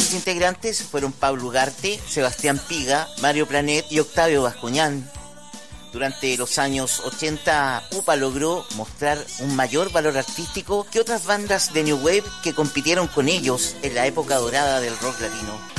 Sus integrantes fueron Pablo Ugarte, Sebastián Piga, Mario Planet y Octavio Bascuñán. Durante los años 80, UPA logró mostrar un mayor valor artístico que otras bandas de New Wave que compitieron con ellos en la época dorada del rock latino.